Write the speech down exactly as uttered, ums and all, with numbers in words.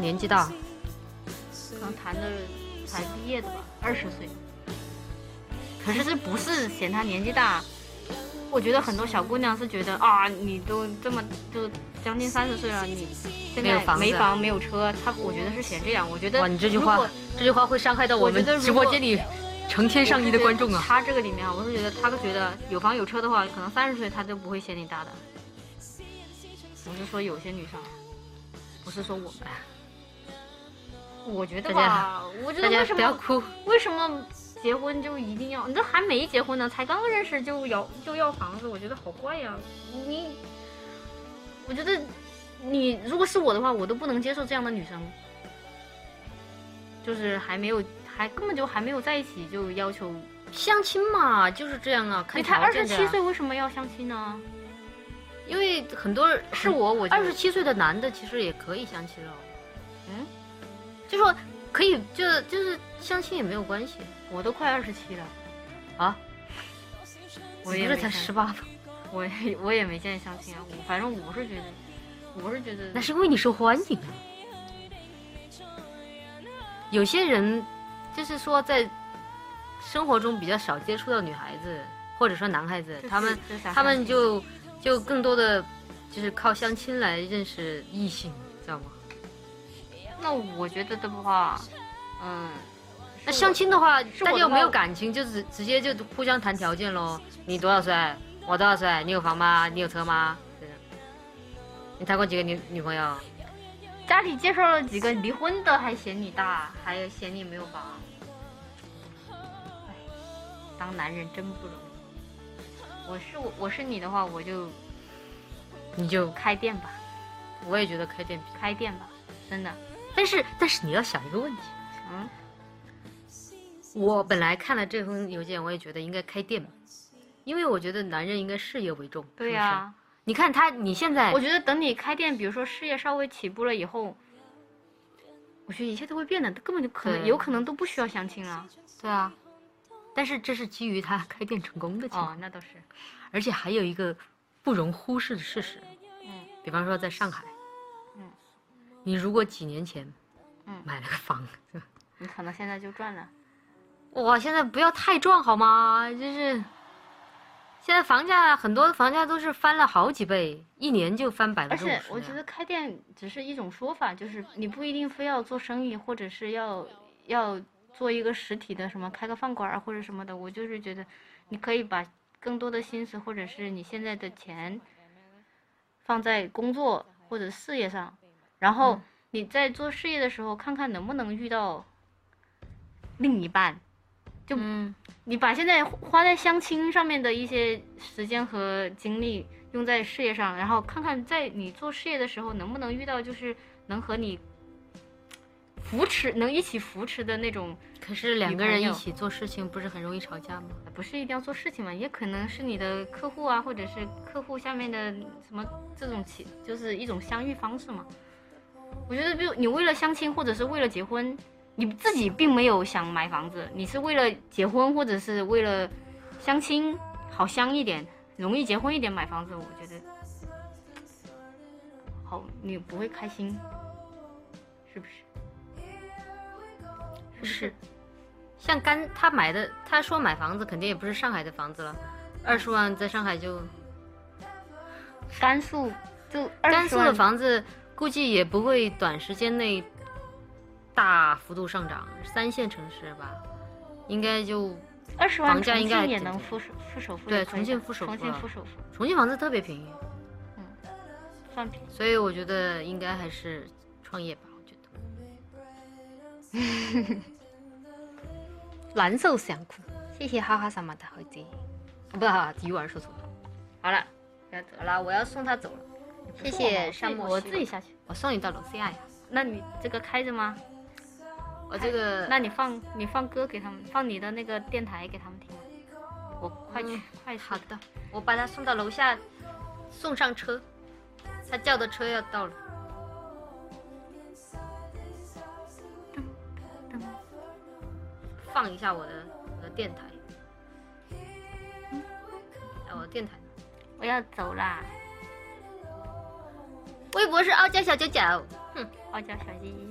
年纪大， 可能谈的才毕业的吧，二十岁。可是这不是嫌他年纪大，我觉得很多小姑娘是觉得啊，你都这么就将近三十岁了，你现在没房没有车，她我觉得是嫌这样。我觉得哇，你这句话这句话会伤害到我们直播间里成千上亿的观众啊。 他这个里面啊，我是觉得他觉得有房有车的话，可能三十岁他都不会嫌你大的。我是说有些女生，不是说我们。我觉得吧，我觉得为什么不要哭？ 为什么结婚就一定要？你这还没结婚呢，才刚认识就要就要房子，我觉得好怪呀！你，我觉得你如果是我的话，我都不能接受这样的女生，就是还没有，还根本就还没有在一起就要求相亲嘛，就是这样啊。看你才二十七岁，为什么要相亲呢？ 因为很多人是我，我二十七岁的男的其实也可以相亲了。嗯。就说可以，就就是相亲也没有关系。 我都快二十七了， 啊， 我也不是才十八吗？ 我我也没见相亲啊。我反正我是觉得，我是觉得那是因为你受欢迎啊。有些人就是说在生活中比较少接触到女孩子，或者说男孩子，他们他们就就更多的就是靠相亲来认识异性，知道吗？ 那我觉得的话，嗯， 那相亲的话，大家有没有感情，就直直接就互相谈条件咯。你多少岁？我多少岁？你有房吗？你有车吗？对的。你谈过几个女女朋友？ 家里介绍了几个离婚的，还嫌你大，还嫌你没有房。哎，当男人真不容易。我是我我是你的话，我就你就开店吧。 我也觉得开店开店吧，真的。 但是但是你要想一个问题，嗯，我本来看了这封邮件，我也觉得应该开店，因为我觉得男人应该事业为重。 对呀、啊， 你看他，你现在， 我觉得等你开店，比如说事业稍微起步了以后，我觉得一切都会变的，根本就可能有可能都不需要相亲了。 对啊，但是这是基于他开店成功的情况。 哦，那倒是。 而且还有一个不容忽视的事实， 嗯， 比方说在上海。你如果几年前， 嗯， 买了个房子， 你可能现在就赚了。 哇，现在不要太赚好吗？就是现在房价很多房价都是翻了好几倍，一年就翻百分之五十。 而且我觉得开店只是一种说法，就是你不一定非要做生意，或者是要要做一个实体的什么开个饭馆啊或者什么的。我就是觉得你可以把更多的心思或者是你现在的钱放在工作或者事业上。然后你在做事业的时候，看看能不能遇到另一半，就你把现在花在相亲上面的一些时间和精力用在事业上，然后看看在你做事业的时候能不能遇到就是能和你扶持、能一起扶持的那种。 可是两个人一起做事情不是很容易吵架吗？ 不是一定要做事情嘛，也可能是你的客户啊，或者是客户下面的什么这种起，就是一种相遇方式嘛。我觉得，比如你为了相亲或者是为了结婚，你自己并没有想买房子，你是为了结婚或者是为了相亲好相一点，容易结婚一点买房子，我觉得好，你不会开心，是不是？ 是不是？像甘他买的，他说买房子肯定也不是上海的房子了，二十万在上海就， 甘肃就甘肃的房子。估计也不会短时间内大幅度上涨，三线城市吧，应该就二十万房价应该也能付首付首付。 对，重庆付首付，重庆付首付， 重庆房子特别便宜， 嗯，算便宜。 所以我觉得应该还是创业吧，我觉得。蓝瘦想哭，谢谢哈哈萨玛的好姐，不，鱼丸说错了。好了，要走了，我要送他走了。谢谢山姆，我自己下去， 我送你到楼下呀。 那你这个开着吗？ 我这个， 那你放你放歌给他们，放你的那个电台给他们听。我快去，嗯、快好的，我把他送到楼下，送上车，他叫的车要到了。放一下我的我的电台，哎，我的电台， 我要走啦。 微博是傲娇小九九， 哼，傲娇小姐姐。